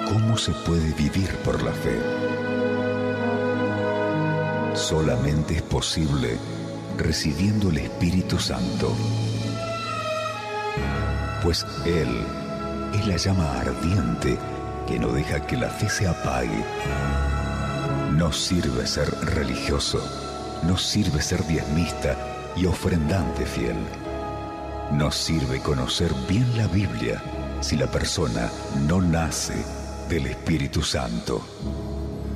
¿Cómo se puede vivir por la fe? Solamente es posible recibiendo el Espíritu Santo, pues Él es la llama ardiente que no deja que la fe se apague. No sirve ser religioso, no sirve ser diezmista y ofrendante fiel. No sirve conocer bien la Biblia si la persona no nace del Espíritu Santo.